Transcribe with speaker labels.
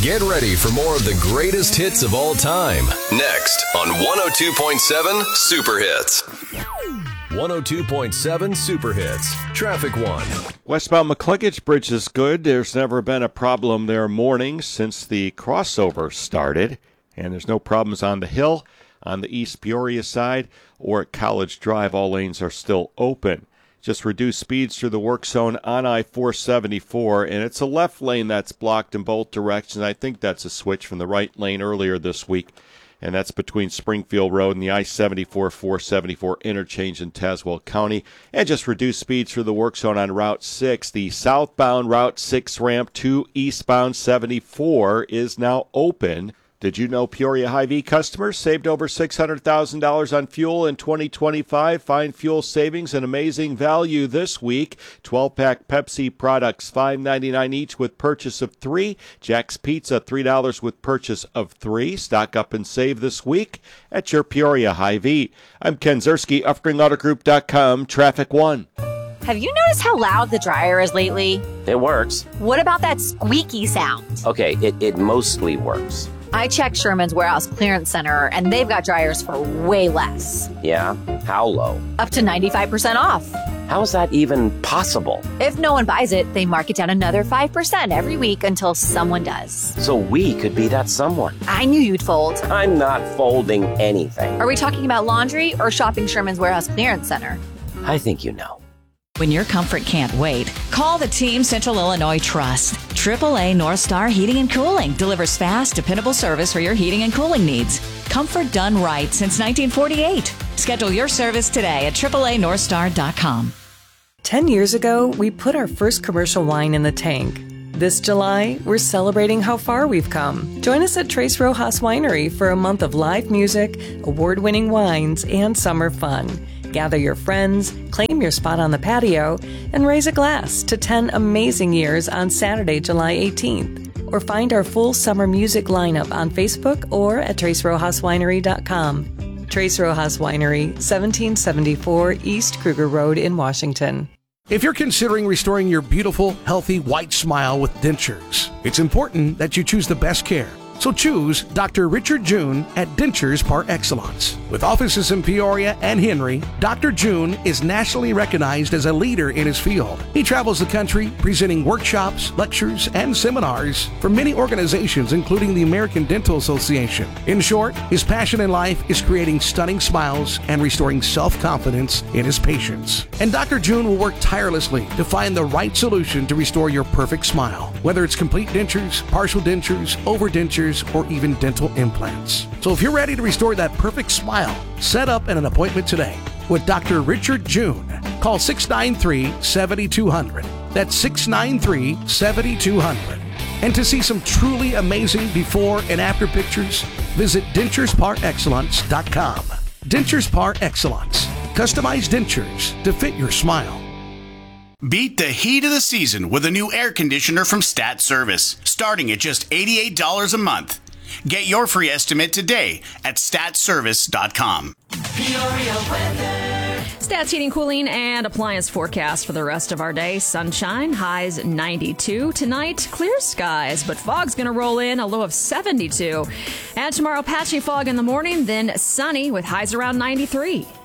Speaker 1: Get ready for more of the greatest hits of all time. Next on 102.7 Super Hits. 102.7 Super Hits. Traffic 1.
Speaker 2: Westbound McCluggage Bridge is good. There's never been a problem there morning since the crossover started. And there's no problems on the hill, on the East Peoria side, or at College Drive. All lanes are still open. Just reduce speeds through the work zone on I-474, and it's a left lane that's blocked in both directions. I think that's a switch from the right lane earlier this week, and that's between Springfield Road and the I-74-474 interchange in Tazewell County. And just reduce speeds through the work zone on Route 6. The southbound Route 6 ramp to eastbound 74 is now open. Did you know Peoria Hy-Vee customers saved over $600,000 on fuel in 2025? Find fuel savings and amazing value this week. 12-pack Pepsi products, $5.99 each with purchase of 3. Jack's Pizza, $3 with purchase of 3. Stock up and save this week at your Peoria Hy-Vee. I'm Ken Zerski, UffringAutoGroup.com, Traffic 1.
Speaker 3: Have you noticed how loud the dryer is lately?
Speaker 4: It works.
Speaker 3: What about that squeaky sound?
Speaker 4: Okay, it mostly works.
Speaker 3: I checked Sherman's Warehouse Clearance Center, and they've got dryers for way less.
Speaker 4: Yeah? How low?
Speaker 3: Up to 95% off.
Speaker 4: How is that even possible?
Speaker 3: If no one buys it, they mark it down another 5% every week until someone does.
Speaker 4: So we could be that someone.
Speaker 3: I knew you'd fold.
Speaker 4: I'm not folding anything.
Speaker 3: Are we talking about laundry or shopping Sherman's Warehouse Clearance Center?
Speaker 4: I think you know.
Speaker 5: When your comfort can't wait, call the Team Central Illinois Trust. AAA North Star Heating and Cooling delivers fast, dependable service for your heating and cooling needs. Comfort done right since 1948. Schedule your service today at AAANorthstar.com.
Speaker 6: 10 years ago, we put our first commercial wine in the tank. This July, we're celebrating how far we've come. Join us at Tres Rojas Winery for a month of live music, award-winning wines, and summer fun. Gather your friends, claim your spot on the patio, and raise a glass to 10 amazing years on Saturday, July 18th. Or find our full summer music lineup on Facebook or at TresRojasWinery.com. Tres Rojas Winery, 1774 East Kruger Road in Washington.
Speaker 7: If you're considering restoring your beautiful, healthy, white smile with dentures, it's important that you choose the best care. So choose Dr. Richard June at Dentures Par Excellence. With offices in Peoria and Henry, Dr. June is nationally recognized as a leader in his field. He travels the country presenting workshops, lectures, and seminars for many organizations, including the American Dental Association. In short, his passion in life is creating stunning smiles and restoring self-confidence in his patients. And Dr. June will work tirelessly to find the right solution to restore your perfect smile, whether it's complete dentures, partial dentures, overdentures, or even dental implants. So if you're ready to restore that perfect smile, set up an appointment today with Dr. Richard June. Call 693-7200. That's 693-7200. And to see some truly amazing before and after pictures, visit DenturesParExcellence.com. Dentures Par Excellence. Customized dentures to fit your smile.
Speaker 8: Beat the heat of the season with a new air conditioner from Stat Service, starting at just $88 a month. Get your free estimate today at statservice.com.
Speaker 9: Stats Heating, Cooling, and Appliance forecast for the rest of our day. Sunshine, highs 92. Tonight, clear skies, but fog's going to roll in, a low of 72. And tomorrow, patchy fog in the morning, then sunny with highs around 93.